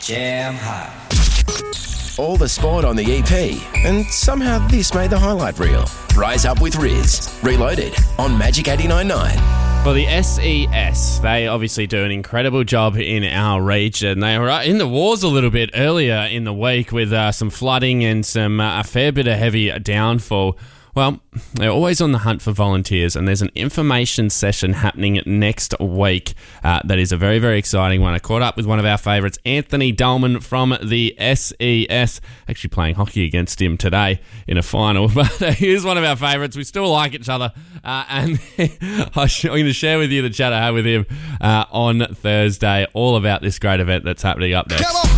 Jam hot. All the sport on the EP, and somehow this made the highlight reel. Rise Up with Riz. Reloaded on Magic 89.9. For the SES, they obviously do an incredible job in our region. They were in the wars a little bit earlier in the week with some flooding and a fair bit of heavy downfall. Well, they're always on the hunt for volunteers, and there's an information session happening next week that is a very, very exciting one. I caught up with one of our favourites, Anthony Dolman from the SES, actually playing hockey against him today in a final, but he's one of our favourites. We still like each other, and I'm going to share with you the chat I had with him on Thursday, all about this great event that's happening up there.